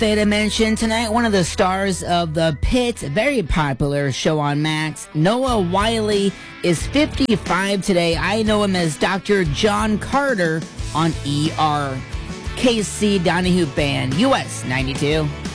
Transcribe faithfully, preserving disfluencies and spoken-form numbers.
birthday to mention tonight. One of the stars of The Pit, a very popular show on Max, Noah Wyle, is fifty-five today. I know him as Doctor John Carter on E R. K C Donahue Band, U S ninety-two.